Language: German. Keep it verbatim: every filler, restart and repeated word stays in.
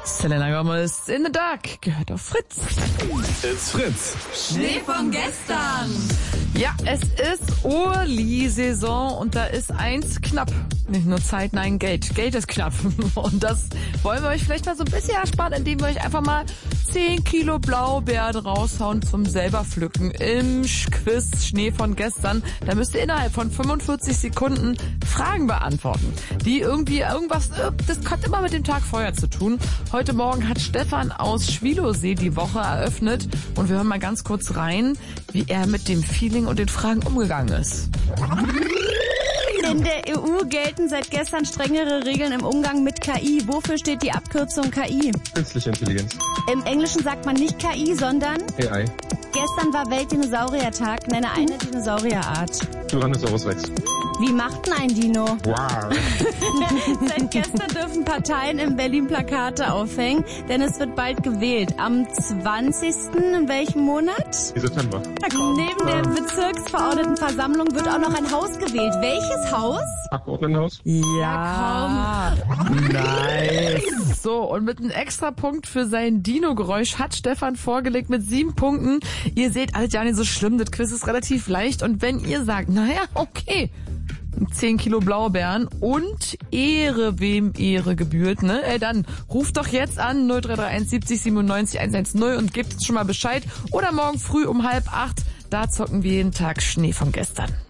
Selena Gomez, In the Dark, gehört auf Fritz. It's Fritz. Schnee von gestern. Ja, es ist Ohrli-Saison und da ist eins knapp. Nicht nur Zeit, nein, Geld. Geld ist knapp. Und das wollen wir euch vielleicht mal so ein bisschen ersparen, indem wir euch einfach mal zehn Kilo Blaubeeren raushauen zum selber pflücken im Quiz Schnee von gestern. Da müsst ihr innerhalb von fünfundvierzig Sekunden Fragen beantworten, die irgendwie irgendwas, das hat immer mit dem Tag vorher zu tun. Heute Morgen hat Stefan aus Schwilosee die Woche eröffnet und wir hören mal ganz kurz rein, wie er mit dem Feeling und den Fragen umgegangen ist. In der E U gelten seit gestern strengere Regeln im Umgang mit K I. Wofür steht die Abkürzung K I? Künstliche Intelligenz. Im Englischen sagt man nicht K I, sondern? A I. Gestern war Weltdinosauriertag. Nenne eine Dinosaurierart. Tyrannosaurus Rex. Wie macht denn ein Dino? Wow. Seit gestern dürfen Parteien in Berlin Plakate aufhängen, denn es wird bald gewählt. Am zwanzigsten in welchem Monat? September. Neben der Bezirksverordnetenversammlung wird auch noch ein Haus gewählt. Welches Haus? Abgeordnetenhaus. Ja, nice. So, und mit einem Extrapunkt für sein Dino-Geräusch hat Stefan vorgelegt mit sieben Punkten. Ihr seht, alles ja nicht so schlimm, das Quiz ist relativ leicht. Und wenn ihr sagt, naja, okay, zehn Kilo Blaubeeren und Ehre, wem Ehre gebührt, ne? Ey, dann ruft doch jetzt an null drei drei eins siebzig siebenundneunzig hundertzehn und gebt uns schon mal Bescheid. Oder morgen früh um halb acht, da zocken wir jeden Tag Schnee von gestern.